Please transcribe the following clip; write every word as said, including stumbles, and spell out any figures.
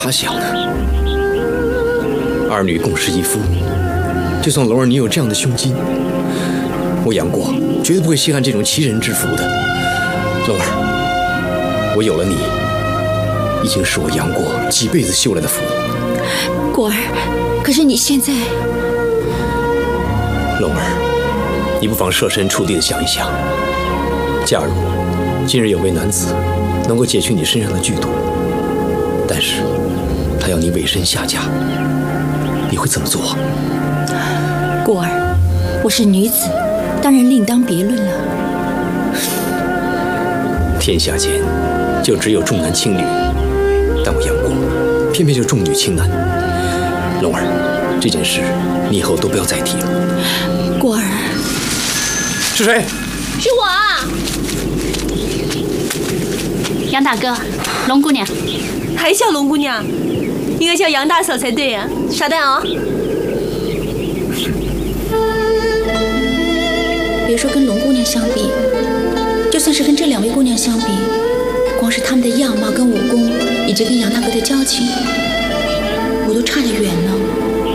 他想呢？儿女共侍一夫，就算龙儿你有这样的胸襟，我杨过绝对不会稀罕这种奇人之福的。龙儿，我有了你，已经是我杨过几辈子修来的福。 果儿，可是你现在…… 龙儿，你不妨设身处地的想一想，假如今日有位男子能够解去你身上的剧毒，但是他要你委身下嫁，你会怎么做？ 果儿，我是女子，当然另当别论了。 天下间就只有重男轻女，但我杨过偏偏就重女轻男。龙儿，这件事你以后都不要再提了。 果儿， 是谁？ 是我啊，杨大哥，龙姑娘。 还叫龙姑娘，应该叫杨大嫂才对呀、啊。稍等啊、哦。 别说跟龙姑娘相比，就算是跟这两位姑娘相比，光是她们的样貌跟武功，以及跟杨大哥的交情，